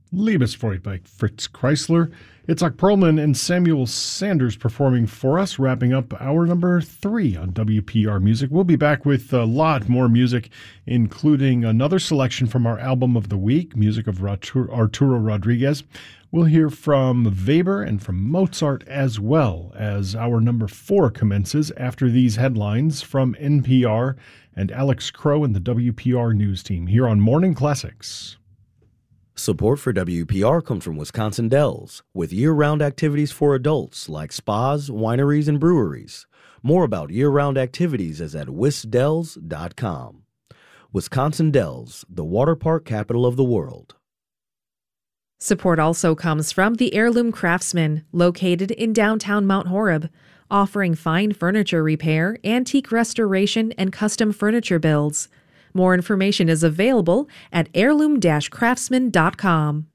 Liebesfreud by Fritz Kreisler. Itzhak Perlman and Samuel Sanders performing for us, wrapping up hour number 3 on WPR Music. We'll be back with a lot more music, including another selection from our album of the week, music of Arturo Rodriguez. We'll hear from Weber and from Mozart, as well as hour number 4 commences after these headlines from NPR and Alex Crow and the WPR News team here on Morning Classics. Support for WPR comes from Wisconsin Dells, with year-round activities for adults like spas, wineries, and breweries. More about year-round activities is at wisdells.com. Wisconsin Dells, the water park capital of the world. Support also comes from the Heirloom Craftsman, located in downtown Mount Horeb, offering fine furniture repair, antique restoration, and custom furniture builds. More information is available at heirloom-craftsman.com.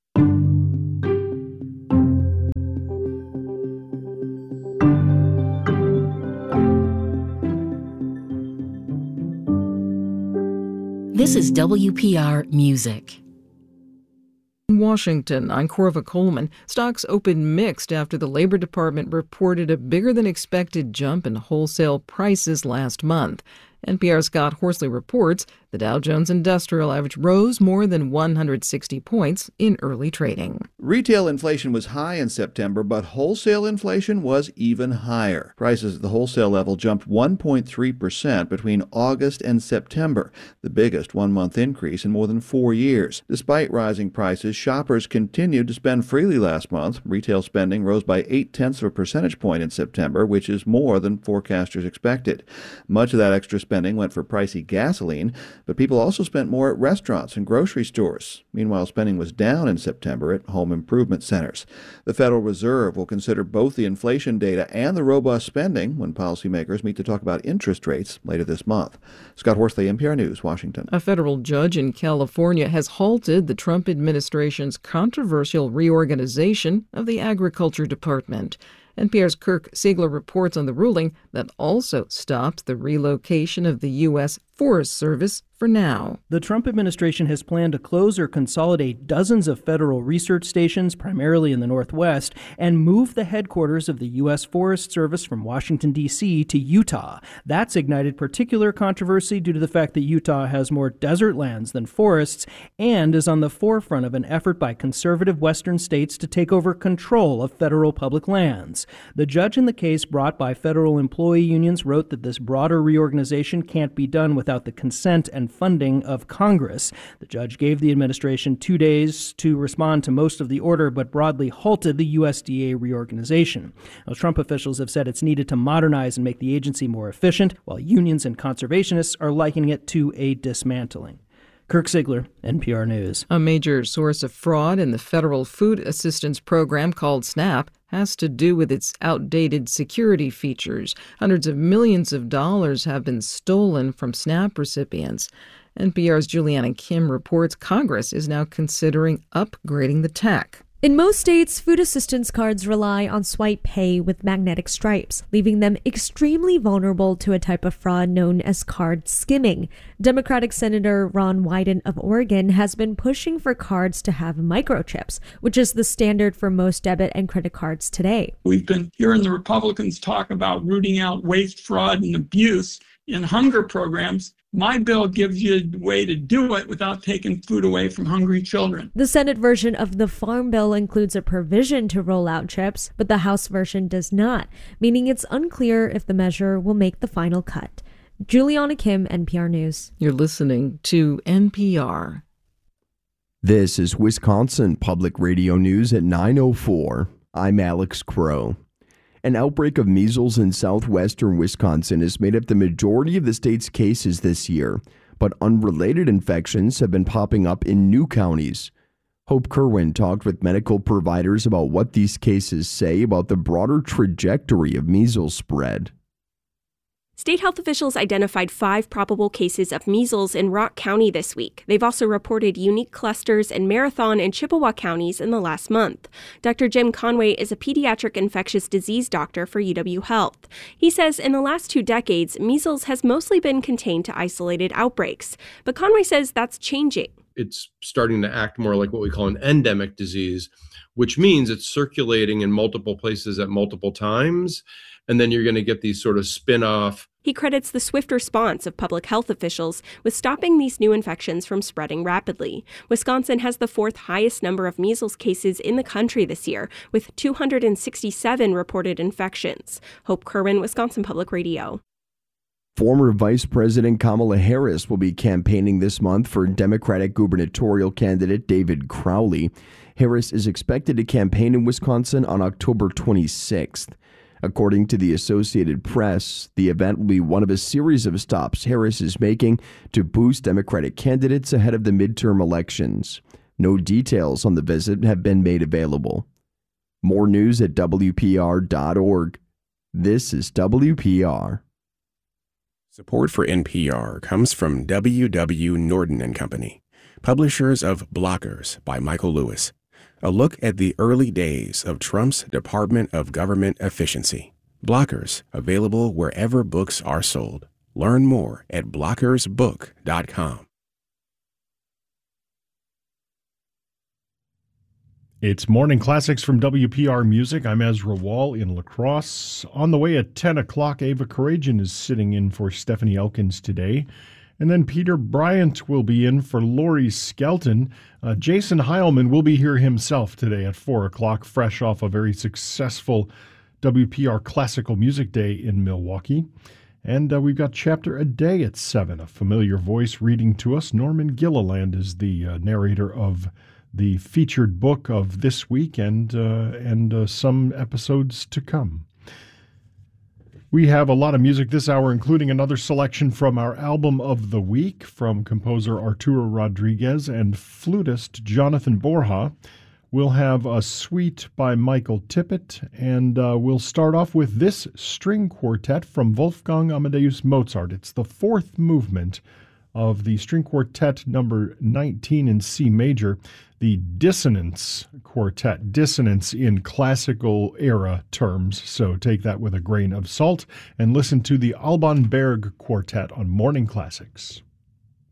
This is WPR Music. In Washington, I'm Corva Coleman. Stocks opened mixed after the Labor Department reported a bigger-than-expected jump in wholesale prices last month. NPR's Scott Horsley reports the Dow Jones Industrial Average rose more than 160 points in early trading. Retail inflation was high in September, but wholesale inflation was even higher. Prices at the wholesale level jumped 1.3% between August and September, the biggest one-month increase in more than 4 years. Despite rising prices, shoppers continued to spend freely last month. Retail spending rose by 0.8 of a percentage point in September, which is more than forecasters expected. Much of that extra spending went for pricey gasoline, but people also spent more at restaurants and grocery stores. Meanwhile, spending was down in September at home improvement centers. The Federal Reserve will consider both the inflation data and the robust spending when policymakers meet to talk about interest rates later this month. Scott Horsley, NPR News, Washington. A federal judge in California has halted the Trump administration's controversial reorganization of the Agriculture Department. NPR's Kirk Siegler reports on the ruling that also stopped the relocation of the U.S. Forest Service for now. The Trump administration has planned to close or consolidate dozens of federal research stations, primarily in the Northwest, and move the headquarters of the U.S. Forest Service from Washington, D.C. to Utah. That's ignited particular controversy due to the fact that Utah has more desert lands than forests and is on the forefront of an effort by conservative western states to take over control of federal public lands. The judge in the case brought by federal employee unions wrote that this broader reorganization can't be done without the consent and funding of Congress. The judge gave the administration 2 days to respond to most of the order, but broadly halted the USDA reorganization. Now, Trump officials have said it's needed to modernize and make the agency more efficient, while unions and conservationists are likening it to a dismantling. Kirk Siegler, NPR News. A major source of fraud in the federal food assistance program called SNAP has to do with its outdated security features. Hundreds of millions of dollars have been stolen from SNAP recipients. NPR's Juliana Kim reports Congress is now considering upgrading the tech. In most states, food assistance cards rely on swipe pay with magnetic stripes, leaving them extremely vulnerable to a type of fraud known as card skimming. Democratic Senator Ron Wyden of Oregon has been pushing for cards to have microchips, which is the standard for most debit and credit cards today. We've been hearing the Republicans talk about rooting out waste, fraud, and abuse in hunger programs. My bill gives you a way to do it without taking food away from hungry children. The Senate version of the Farm Bill includes a provision to roll out chips, but the House version does not, meaning it's unclear if the measure will make the final cut. Juliana Kim, NPR News. You're listening to NPR. This is Wisconsin Public Radio News at 9:04. I'm Alex Crow. An outbreak of measles in southwestern Wisconsin has made up the majority of the state's cases this year, but unrelated infections have been popping up in new counties. Hope Kerwin talked with medical providers about what these cases say about the broader trajectory of measles spread. State health officials identified 5 probable cases of measles in Rock County this week. They've also reported unique clusters in Marathon and Chippewa counties in the last month. Dr. Jim Conway is a pediatric infectious disease doctor for UW Health. He says in the last 2 decades, measles has mostly been contained to isolated outbreaks. But Conway says that's changing. it's starting to act more like what we call an endemic disease, which means it's circulating in multiple places at multiple times. And then you're going to get these sort of spin-off. He credits the swift response of public health officials with stopping these new infections from spreading rapidly. Wisconsin has the fourth highest number of measles cases in the country this year, with 267 reported infections. Hope Kerwin, Wisconsin Public Radio. Former Vice President Kamala Harris will be campaigning this month for Democratic gubernatorial candidate David Crowley. Harris is expected to campaign in Wisconsin on October 26th. According to the Associated Press, the event will be one of a series of stops Harris is making to boost Democratic candidates ahead of the midterm elections. No details on the visit have been made available. More news at WPR.org. This is WPR. Support for NPR comes from W.W. Norton & Company, publishers of Blockers by Michael Lewis. A look at the early days of Trump's Department of Government Efficiency. Blockers, available wherever books are sold. Learn more at blockersbook.com. It's Morning Classics from WPR Music. I'm Ezra Wall in La Crosse. On the way at 10 o'clock, Ava Karajan is sitting in for Stephanie Elkins today. And then Peter Bryant will be in for Lori Skelton. Jason Heilman will be here himself today at 4 o'clock, fresh off a very successful WPR Classical Music Day in Milwaukee. And we've got Chapter a Day at 7, a familiar voice reading to us. Norman Gilliland is the narrator of the featured book of this week and some episodes to come. We have a lot of music this hour, including another selection from our album of the week from composer Arturo Rodriguez and flutist Jonathan Borja. We'll have a suite by Michael Tippett, and we'll start off with this string quartet from Wolfgang Amadeus Mozart. It's the fourth movement of the string quartet number 19 in C major, the Dissonance Quartet, dissonance in classical era terms, so take that with a grain of salt, and listen to the Alban Berg Quartet on Morning Classics.